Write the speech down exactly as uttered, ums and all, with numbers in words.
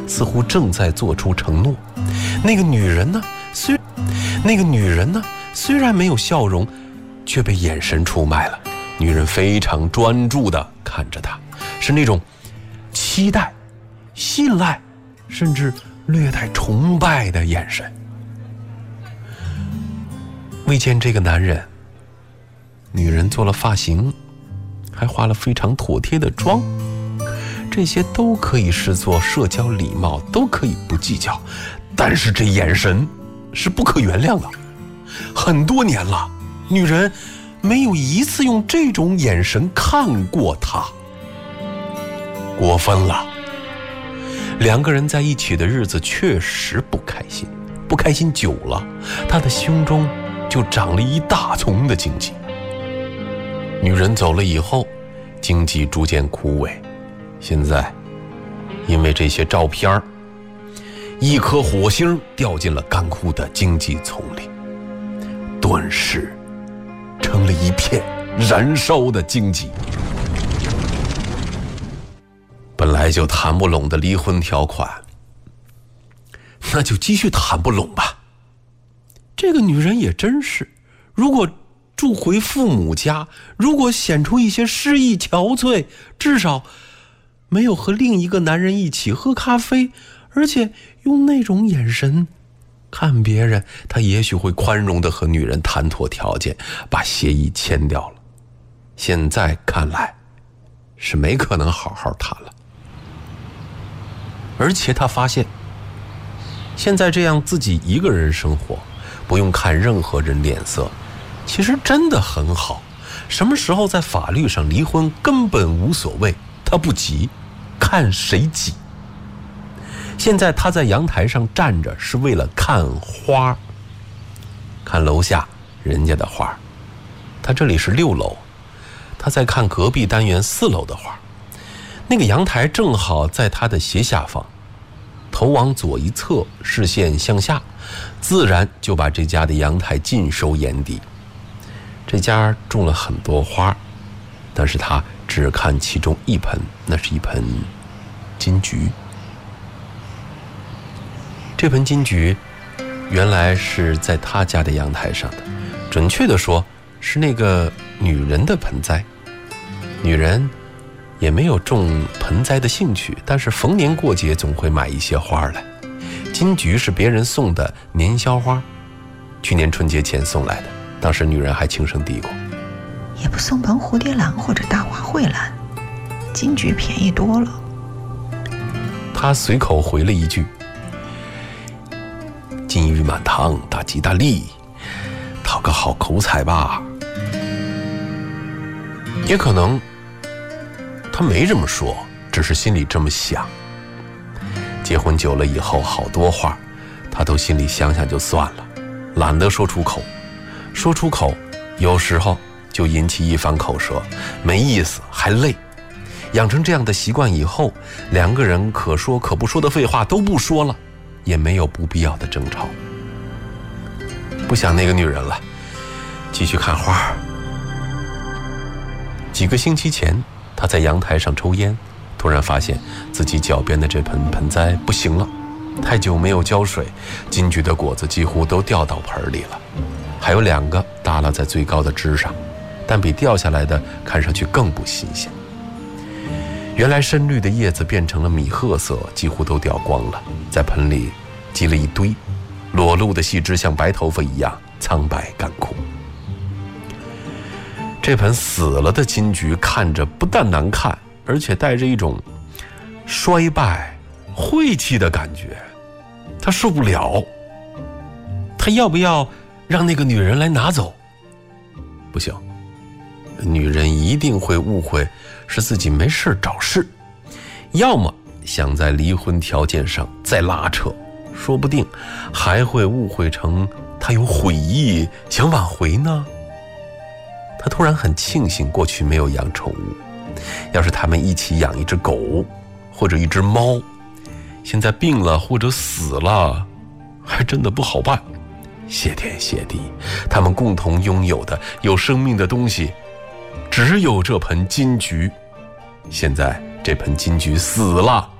似乎正在做出承诺。那个女人呢，虽那个女人呢，虽然没有笑容，却被眼神出卖了。女人非常专注地看着他，是那种期待、信赖，甚至略带崇拜的眼神。为见这个男人，女人做了发型，还化了非常妥帖的妆，这些都可以视作社交礼貌，都可以不计较。但是这眼神是不可原谅的。很多年了，女人没有一次用这种眼神看过他。过分了。两个人在一起的日子确实不开心，不开心久了，他的胸中就长了一大丛的荆棘。女人走了以后，荆棘逐渐枯萎，现在因为这些照片，一颗火星掉进了干枯的荆棘丛里，顿时成了一片燃烧的荆棘。本来就谈不拢的离婚条款，那就继续谈不拢吧。这个女人也真是，如果住回父母家，如果显出一些失意憔悴，至少没有和另一个男人一起喝咖啡，而且用那种眼神看别人，她也许会宽容地和女人谈妥条件，把协议签掉了。现在看来是没可能好好谈了。而且她发现，现在这样自己一个人生活，不用看任何人脸色，其实真的很好。什么时候在法律上离婚根本无所谓，他不急，看谁急。现在他在阳台上站着，是为了看花，看楼下人家的花。他这里是六楼，他在看隔壁单元四楼的花。那个阳台正好在他的斜下方，头往左一侧，视线向下，自然就把这家的阳台尽收眼底。这家种了很多花，但是他只看其中一盆，那是一盆金桔。这盆金桔原来是在他家的阳台上的，准确的说是那个女人的盆栽。女人也没有种盆栽的兴趣，但是逢年过节总会买一些花来。金桔是别人送的年宵花，去年春节前送来的，当时女人还轻声嘀咕， 也不送盆蝴蝶兰或者大花蕙兰，金桔便宜多了。 他随口回了一句，金玉满堂，大吉大利，讨个好口彩吧。也可能他没这么说，只是心里这么想。结婚久了以后，好多话他都心里想想就算了，懒得说出口。说出口有时候就引起一番口舌，没意思还累。养成这样的习惯以后，两个人可说可不说的废话都不说了，也没有不必要的争吵。不想那个女人了，继续看花。几个星期前，他在阳台上抽烟，突然发现自己脚边的这盆盆栽不行了，太久没有浇水，金桔的果子几乎都掉到盆里了，还有两个耷拉在最高的枝上，但比掉下来的看上去更不新鲜。原来深绿的叶子变成了米褐色，几乎都掉光了，在盆里积了一堆，裸露的细枝像白头发一样苍白干枯。这盆死了的金桔看着不但难看，而且带着一种衰败晦气的感觉，他受不了。他要不要让那个女人来拿走？不行，女人一定会误会是自己没事找事，要么想在离婚条件上再拉扯，说不定还会误会成他有悔意想挽回呢。他突然很庆幸过去没有养宠物，要是他们一起养一只狗或者一只猫，现在病了或者死了还真的不好办。谢天谢地，他们共同拥有的有生命的东西只有这盆金桔，现在这盆金桔死了，